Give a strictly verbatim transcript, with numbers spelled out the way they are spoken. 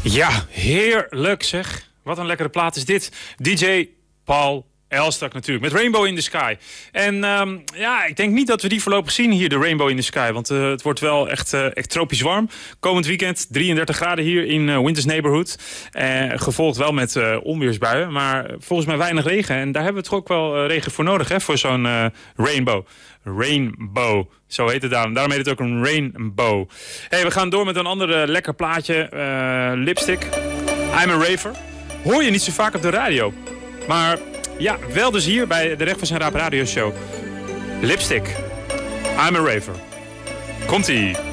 Ja, heerlijk zeg. Wat een lekkere plaat is dit. D J Paul Elstak natuurlijk, met Rainbow in the Sky. En um, ja, ik denk niet dat we die voorlopig zien hier, de Rainbow in the Sky. Want uh, het wordt wel echt, uh, echt tropisch warm. Komend weekend drieëndertig graden hier in uh, Winters Neighborhood. Uh, gevolgd wel met uh, onweersbuien. Maar volgens mij weinig regen. En daar hebben we toch ook wel uh, regen voor nodig, hè, voor zo'n uh, Rainbow. Rainbow, zo heet het daarom. Daarom heet het ook een Rainbow. Hey, we gaan door met een ander lekker plaatje. Uh, Lipstick. I'm a Raver. Hoor je niet zo vaak op de radio. Maar ja, wel dus hier bij de Recht van zijn Raap Radio Show. Lipstick. I'm a Raver. Komt-ie.